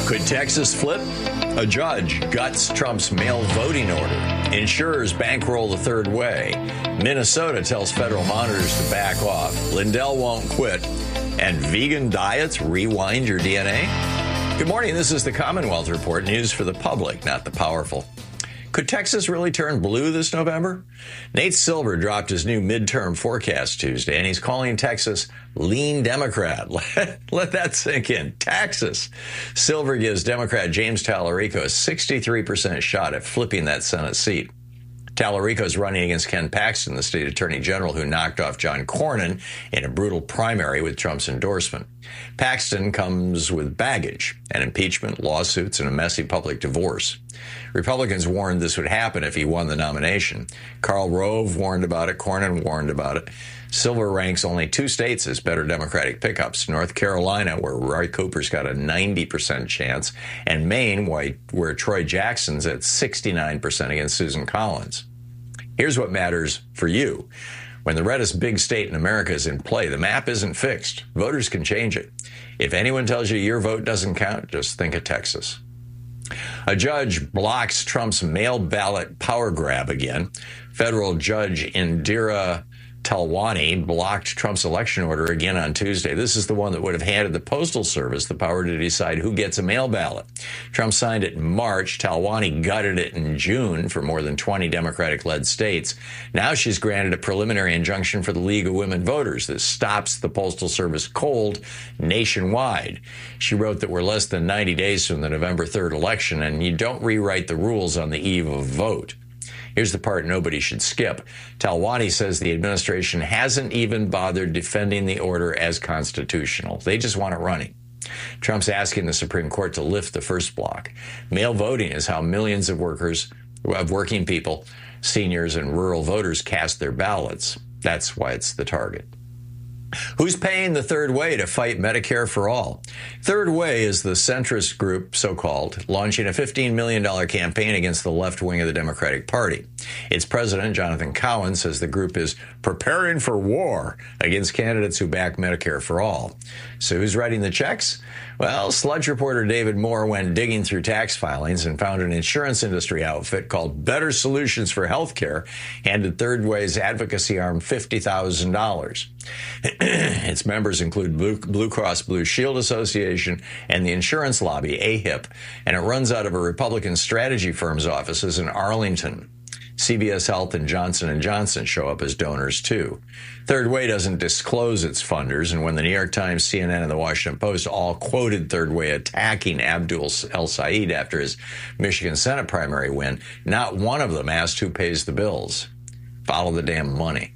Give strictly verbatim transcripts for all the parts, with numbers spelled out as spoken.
Could Texas flip? A judge guts Trump's mail voting order. Insurers bankroll the third way. Minnesota tells federal monitors to back off. Lindell won't quit. And vegan diets rewind your D N A? Good morning. This is the Commonwealth Report, news for the public, not the powerful. Could Texas really turn blue this November? Nate Silver dropped his new midterm forecast Tuesday, and he's calling Texas lean Democrat. Let, let that sink in. Texas. Silver gives Democrat James Tallarico a sixty-three percent shot at flipping that Senate seat. Tallarico is running against Ken Paxton, the state attorney general who knocked off John Cornyn in a brutal primary with Trump's endorsement. Paxton comes with baggage, an impeachment, lawsuits, and a messy public divorce. Republicans warned this would happen if he won the nomination. Karl Rove warned about it. Cornyn warned about it. Silver ranks only two states as better Democratic pickups: North Carolina, where Roy Cooper's got a ninety percent chance, and Maine, where Troy Jackson's at sixty-nine percent against Susan Collins. Here's what matters for you. When the reddest big state in America is in play, the map isn't fixed. Voters can change it. If anyone tells you your vote doesn't count, just think of Texas. A judge blocks Trump's mail ballot power grab again. Federal Judge Indira Talwani blocked Trump's election order again on Tuesday. This is the one that would have handed the Postal Service the power to decide who gets a mail ballot. Trump signed it in March. Talwani gutted it in June for more than twenty Democratic-led states. Now she's granted a preliminary injunction for the League of Women Voters that stops the Postal Service cold nationwide. She wrote that we're less than ninety days from the November third election, and you don't rewrite the rules on the eve of a vote. Here's the part nobody should skip. Talwani says the administration hasn't even bothered defending the order as constitutional. They just want it running. Trump's asking the Supreme Court to lift the first block. Mail voting is how millions of workers, of working people, seniors, and rural voters cast their ballots. That's why it's the target. Who's paying the Third Way to fight Medicare for All? Third Way is the centrist group, so-called, launching a fifteen million dollars campaign against the left wing of the Democratic Party. Its president, Jonathan Cowan, says the group is preparing for war against candidates who back Medicare for All. So who's writing the checks? Well, Sludge reporter David Moore went digging through tax filings and found an insurance industry outfit called Better Solutions for Healthcare handed Third Way's advocacy arm fifty thousand dollars. Its members include Blue, Blue Cross Blue Shield Association and the insurance lobby, A H I P, and it runs out of a Republican strategy firm's offices in Arlington. C V S Health and Johnson and Johnson show up as donors, too. Third Way doesn't disclose its funders, and when the New York Times, C N N, and the Washington Post all quoted Third Way attacking Abdul El-Sayed after his Michigan Senate primary win, not one of them asked who pays the bills. Follow the damn money.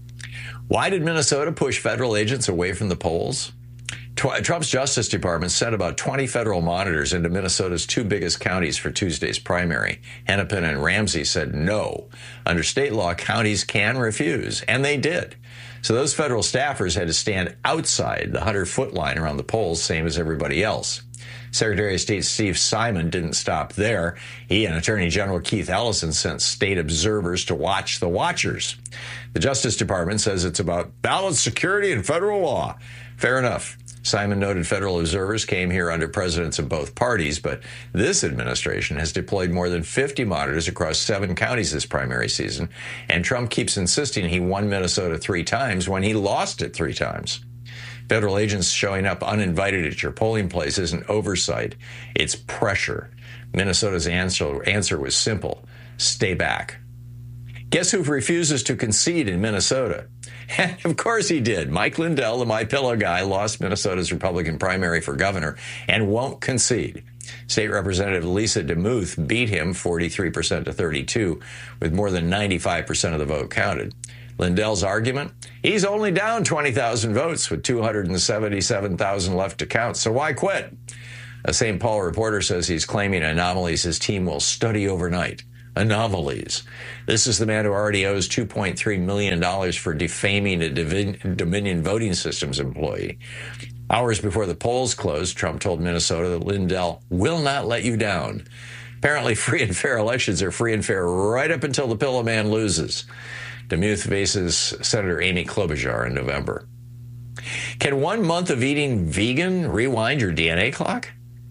Why did Minnesota push federal agents away from the polls? Trump's Justice Department sent about twenty federal monitors into Minnesota's two biggest counties for Tuesday's primary. Hennepin and Ramsey said no. Under state law, counties can refuse, and they did. So those federal staffers had to stand outside the hundred-foot line around the polls, same as everybody else. Secretary of State Steve Simon didn't stop there. He and Attorney General Keith Ellison sent state observers to watch the watchers. The Justice Department says it's about ballot security and federal law. Fair enough. Simon noted federal observers came here under presidents of both parties, but this administration has deployed more than fifty monitors across seven counties this primary season, and Trump keeps insisting he won Minnesota three times when he lost it three times. Federal agents showing up uninvited at your polling place isn't oversight, it's pressure. Minnesota's answer, answer was simple: stay back. Guess who refuses to concede in Minnesota? And of course he did. Mike Lindell, the My Pillow guy, lost Minnesota's Republican primary for governor and won't concede. State Representative Lisa DeMuth beat him forty-three percent to thirty-two, with more than ninety-five percent of the vote counted. Lindell's argument? He's only down twenty thousand votes with two hundred seventy-seven thousand left to count, so why quit? A Saint Paul reporter says he's claiming anomalies his team will study overnight. Anomalies. This is the man who already owes two point three million dollars for defaming a Dominion Voting Systems employee. Hours before the polls closed, Trump told Minnesota that Lindell will not let you down. Apparently, free and fair elections are free and fair right up until the Pillow Man loses. DeMuth faces Senator Amy Klobuchar in November. Can one month of eating vegan rewind your D N A clock?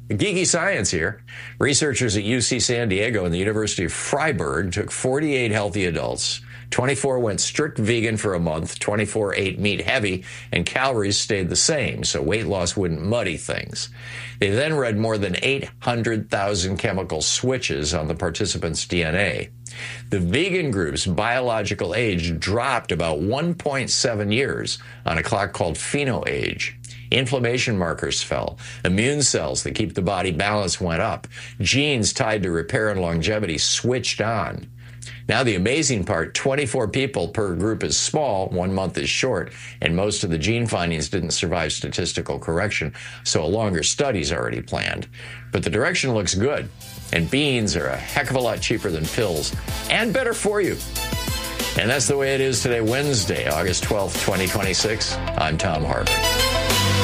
Geeky science here. Researchers at U C San Diego and the University of Freiburg took forty-eight healthy adults. twenty-four went strict vegan for a month, twenty-four ate meat heavy, and calories stayed the same, so weight loss wouldn't muddy things. They then read more than eight hundred thousand chemical switches on the participants' D N A. The vegan group's biological age dropped about one point seven years on a clock called phenoage. Inflammation markers fell. Immune cells that keep the body balanced went up. Genes tied to repair and longevity switched on. Now the amazing part, twenty-four people per group is small, one month is short, and most of the gene findings didn't survive statistical correction, so a longer study's already planned. But the direction looks good, and beans are a heck of a lot cheaper than pills, and better for you. And that's the way it is today, Wednesday, August twelfth, twenty twenty-six. I'm Thom Hartmann.